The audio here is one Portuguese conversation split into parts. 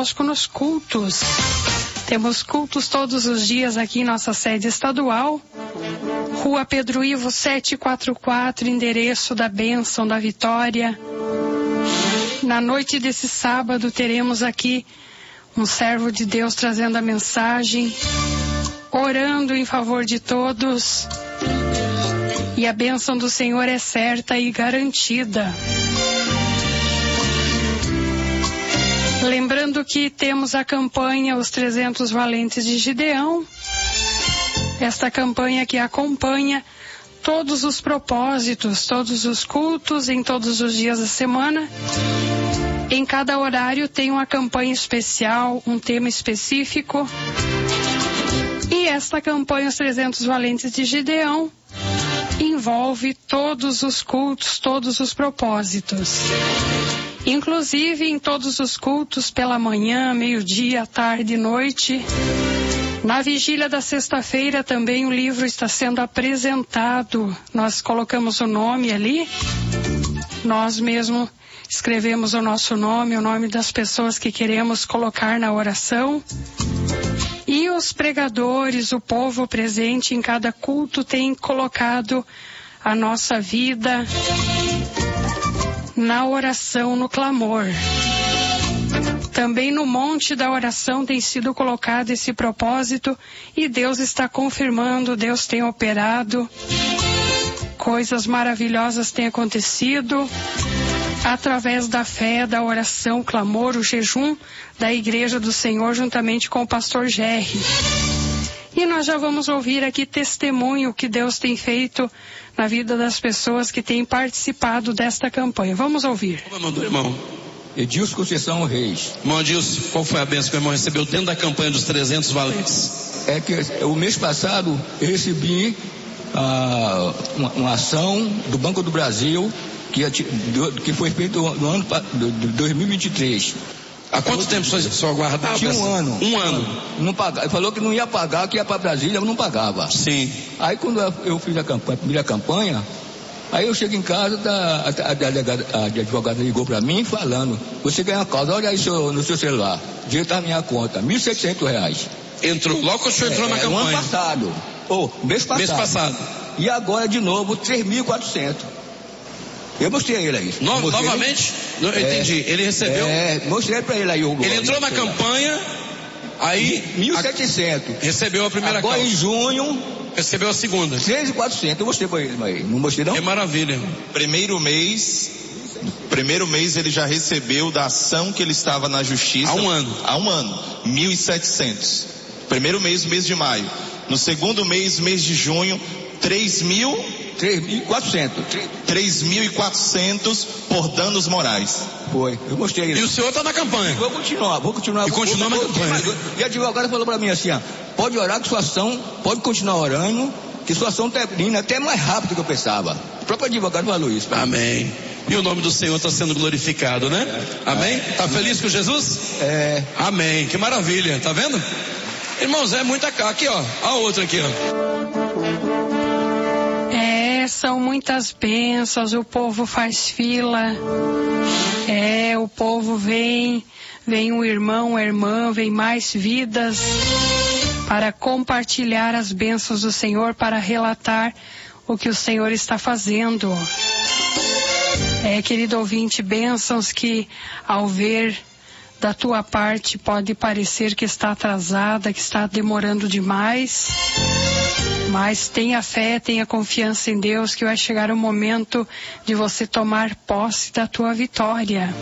conosco nos cultos. Temos cultos todos os dias aqui em nossa sede estadual, Rua Pedro Ivo 744, endereço da Bênção da Vitória. Na noite desse sábado teremos aqui um servo de Deus trazendo a mensagem, orando em favor de todos. E a bênção do Senhor é certa e garantida. Lembrando que temos a campanha Os 300 Valentes de Gideão. Esta campanha que acompanha todos os propósitos, todos os cultos, em todos os dias da semana. Em cada horário tem uma campanha especial, um tema específico. E esta campanha Os 300 Valentes de Gideão envolve todos os cultos, todos os propósitos. Inclusive em todos os cultos, pela manhã, meio-dia, tarde e noite. Na vigília da sexta-feira também o livro está sendo apresentado. Nós colocamos o nome ali. Nós mesmo escrevemos o nosso nome, o nome das pessoas que queremos colocar na oração. E os pregadores, o povo presente em cada culto tem colocado a nossa vida na oração, no clamor. Também no monte da oração tem sido colocado esse propósito e Deus está confirmando, Deus tem operado, coisas maravilhosas têm acontecido através da fé, da oração, o clamor, o jejum da Igreja do Senhor juntamente com o pastor Jerry. E nós já vamos ouvir aqui testemunho que Deus tem feito na vida das pessoas que têm participado desta campanha. Vamos ouvir. Como é o nome do irmão? Edilson Conceição Reis. Irmão Edilson, qual foi a bênção que o irmão recebeu dentro da campanha dos 300 Valentes? É que o mês passado eu recebi uma ação do Banco do Brasil que foi feita no ano de 2023. Há quanto tempo só aguardava? Tinha um ano. Um ano. Não pagava. Ele falou que não ia pagar, que ia para Brasília, eu não pagava. Sim. Aí quando eu fiz a primeira campanha, aí eu chego em casa, a advogada ligou para mim falando, você ganha a causa, olha aí no seu celular, dinheiro está na minha conta, R$1.700. Entrou, logo que o senhor entrou na campanha. No ano passado. Mês passado. E agora de novo, 3.400. Eu mostrei a ele aí. Novamente? Não, entendi. Ele recebeu. Mostrei pra ele aí. Ele entrou na campanha, aí. 1.700. Recebeu a primeira agora causa. Em junho. Recebeu a segunda. 3.400. Eu mostrei pra ele, mas não mostrei não? É maravilha. Primeiro mês ele já recebeu da ação que ele estava na justiça. Há um ano. 1.700. Primeiro mês de maio. No segundo mês de junho, 3.400 por danos morais. Foi, eu mostrei ele. E o senhor está na campanha? Vou continuar. E continua na campanha. E a advogada falou para mim assim, pode orar que sua ação, pode continuar orando, que sua ação está indo até mais rápido do que eu pensava. O próprio advogado falou isso. Amém. E o nome do Senhor está sendo glorificado, né? Amém? Está feliz com Jesus? Amém. Que maravilha, tá vendo? Irmãos, é muita cá. Aqui, ó. A outra aqui, ó. São muitas bênçãos, o povo faz fila. O povo vem um irmão, uma irmã, vem mais vidas para compartilhar as bênçãos do Senhor, para relatar o que o Senhor está fazendo. Querido ouvinte, bênçãos que ao ver da tua parte pode parecer que está atrasada, que está demorando demais. Mas tenha fé, tenha confiança em Deus, que vai chegar o momento de você tomar posse da tua vitória.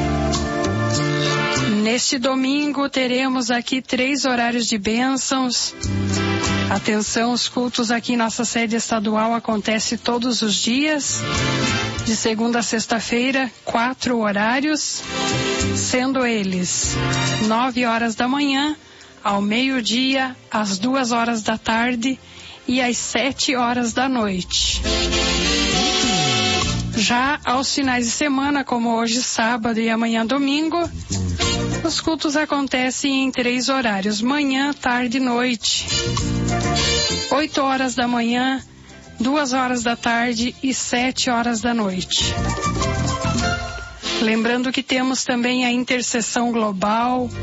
Neste domingo teremos aqui 3 horários de bênçãos. Atenção, os cultos aqui em nossa sede estadual acontecem todos os dias, de segunda a sexta-feira, 4 horários, sendo eles 9 horas da manhã, ao meio-dia, às 2 horas da tarde e às 7 horas da noite. Já aos finais de semana, como hoje sábado e amanhã domingo, os cultos acontecem em 3 horários: manhã, tarde e noite. 8 horas da manhã, 2 horas da tarde e 7 horas da noite. Lembrando que temos também a intercessão global,